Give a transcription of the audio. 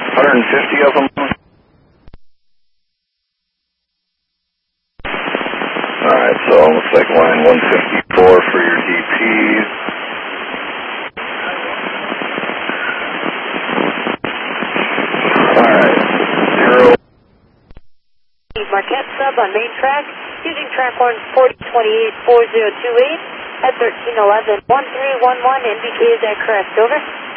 150 of them. Alright, so looks like line 154 for your DPs. Alright, 0. Marquette sub on main track, using track horn 4028-4028 at 1311-1311, NBK is that correct, over?